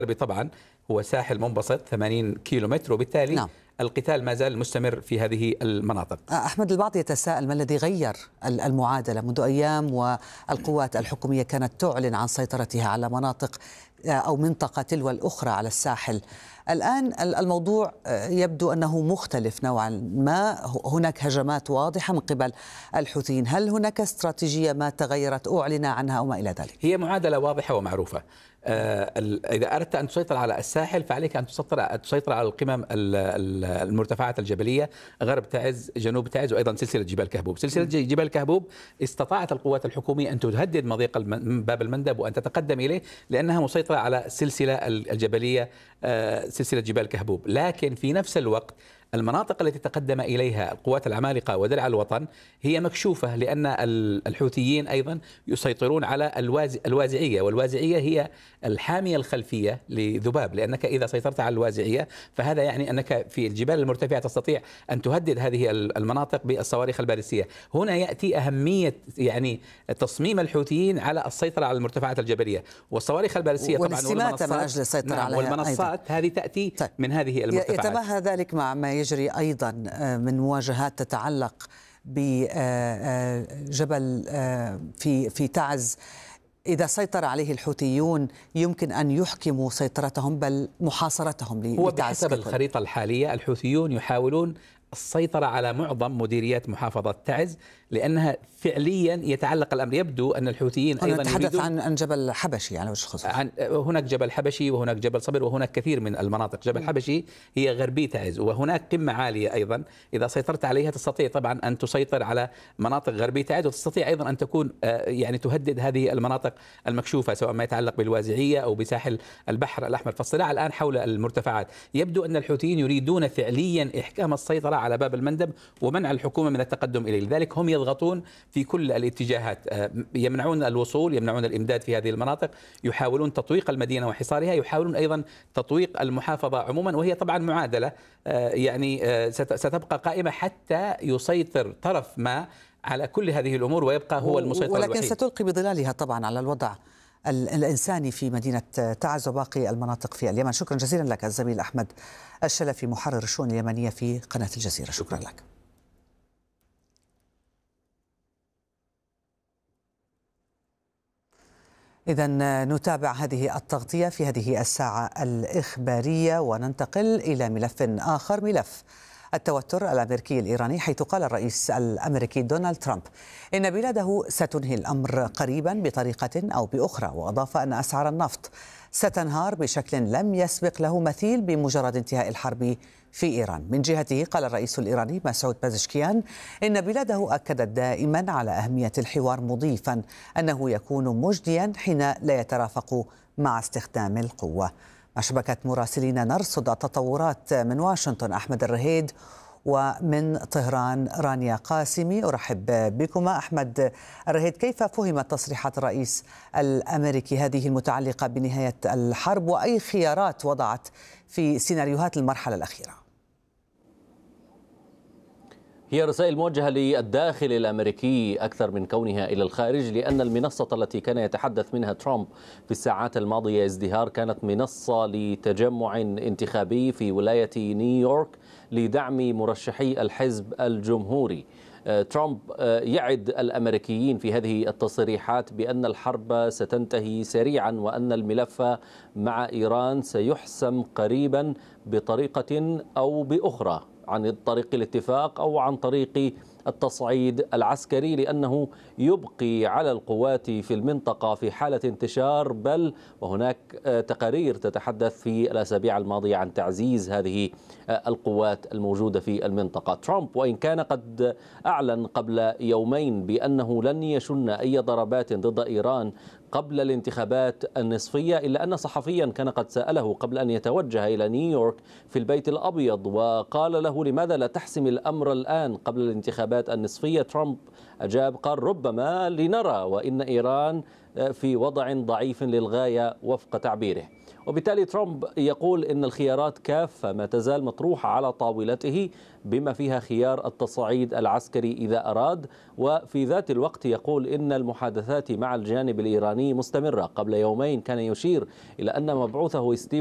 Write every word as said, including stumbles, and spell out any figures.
طبعا هو ساحل منبسط ثمانين كيلومتر، وبالتالي نعم. القتال ما زال مستمر في هذه المناطق. أحمد، البعض يتساءل ما الذي غير المعادلة منذ أيام والقوات الحكومية كانت تعلن عن سيطرتها على مناطق أو منطقة تلو الأخرى على الساحل. الآن الموضوع يبدو أنه مختلف نوعا ما، هناك هجمات واضحة من قبل الحوثيين. هل هناك استراتيجية ما تغيرت أعلن عنها أو ما إلى ذلك؟ هي معادلة واضحة ومعروفة. إذا أردت أن تسيطر على الساحل فعليك أن تسيطر تسيطر على القمم المرتفعات الجبلية، غرب تعز، جنوب تعز، وأيضا سلسلة جبال كهبوب. سلسلة جبال كهبوب استطاعت القوات الحكومية أن تهدد مضيق باب المندب وأن تتقدم إليه لأنها مسيطرة على السلسلة الجبلية سلسلة جبال كهبوب. لكن في نفس الوقت المناطق التي تقدم إليها القوات العمالقة ودرع الوطن هي مكشوفة، لأن الحوثيين أيضا يسيطرون على الوازعية، والوازعية هي الحامية الخلفية لذباب، لأنك إذا سيطرت على الوازعية فهذا يعني أنك في الجبال المرتفعة تستطيع أن تهدد هذه المناطق بالصواريخ الباليستية. هنا يأتي أهمية يعني تصميم الحوثيين على السيطرة على المرتفعات الجبلية والصواريخ الباليستية طبعا، والمنصات من أجل السيطرة نعم، على والمنصات هذه تأتي طيب. من هذه المرتفعات. يتماهى ذلك مع ما يجري أيضا من مواجهات تتعلق بجبل في في تعز. إذا سيطر عليه الحوثيون يمكن أن يحكموا سيطرتهم بل محاصرتهم لتعز. هو بحسب الخريطة الحالية الحوثيون يحاولون السيطرة على معظم مديريات محافظة تعز، لأنها فعليا يتعلق الأمر. يبدو أن الحوثيين أيضا نتحدث عن عن جبل حبشي على وجه الخصوص. عن هناك جبل حبشي وهناك جبل صبر وهناك كثير من المناطق. جبل حبشي هي غربي تعز، وهناك قمة عالية أيضا إذا سيطرت عليها تستطيع طبعا أن تسيطر على مناطق غربي تعز، وتستطيع أيضا أن تكون يعني تهدد هذه المناطق المكشوفة سواء ما يتعلق بالوازعية أو بساحل البحر الأحمر. فالصراع الآن حول المرتفعات. يبدو أن الحوثيين يريدون فعليا إحكام السيطرة على باب المندب ومنع الحكومة من التقدم إليه، لذلك هم يضغطون في كل الاتجاهات، يمنعون الوصول، يمنعون الإمداد في هذه المناطق، يحاولون تطويق المدينة وحصارها، يحاولون أيضا تطويق المحافظة عموما، وهي طبعا معادلة يعني ستبقى قائمة حتى يسيطر طرف ما على كل هذه الأمور ويبقى هو المسيطر ولكن الوحيد. ستلقي بظلالها طبعا على الوضع الإنساني في مدينة تعز وباقي المناطق في اليمن. شكرا جزيلا لك الزميل أحمد الشلفي محرر الشؤون اليمنية في قناة الجزيرة. شكرا لك. إذن نتابع هذه التغطية في هذه الساعة الإخبارية وننتقل إلى ملف آخر، ملف التوتر الأمريكي الإيراني، حيث قال الرئيس الأمريكي دونالد ترامب إن بلاده ستنهي الأمر قريبا بطريقة أو بأخرى، وأضاف أن أسعار النفط ستنهار بشكل لم يسبق له مثيل بمجرد انتهاء الحرب في إيران. من جهته قال الرئيس الإيراني مسعود بازشكيان إن بلاده أكدت دائما على أهمية الحوار، مضيفا أنه يكون مجديا حين لا يترافق مع استخدام القوة. مع شبكة مراسلين نرصد التطورات من واشنطن أحمد الرهيد، ومن طهران رانيا قاسمي. أرحب بكما. أحمد الرهيد، كيف فهمت تصريحات الرئيس الأمريكي هذه المتعلقة بنهاية الحرب، وأي خيارات وضعت في سيناريوهات المرحلة الأخيرة؟ هي رسائل موجهة للداخل الأمريكي أكثر من كونها إلى الخارج، لأن المنصة التي كان يتحدث منها ترامب في الساعات الماضية ازدهار كانت منصة لتجمع انتخابي في ولاية نيويورك لدعم مرشحي الحزب الجمهوري. ترامب يعد الأمريكيين في هذه التصريحات بأن الحرب ستنتهي سريعا وأن الملف مع إيران سيحسم قريبا بطريقة أو بأخرى، عن طريق الاتفاق أو عن طريق التصعيد العسكري، لأنه يبقي على القوات في المنطقة في حالة انتشار، بل وهناك تقارير تتحدث في الأسابيع الماضية عن تعزيز هذه القوات الموجودة في المنطقة. ترامب وإن كان قد أعلن قبل يومين بأنه لن يشن أي ضربات ضد إيران قبل الانتخابات النصفية، إلا أن صحفيا كان قد سأله قبل أن يتوجه إلى نيويورك في البيت الأبيض وقال له لماذا لا تحسم الأمر الآن قبل الانتخابات النصفية. ترامب أجاب قال ربما لنرى، وإن إيران في وضع ضعيف للغاية وفق تعبيره. وبالتالي ترامب يقول إن الخيارات كافة ما تزال مطروحة على طاولته، بما فيها خيار التصعيد العسكري إذا أراد. وفي ذات الوقت يقول إن المحادثات مع الجانب الإيراني مستمرة. قبل يومين كان يشير إلى أن مبعوثه ستيف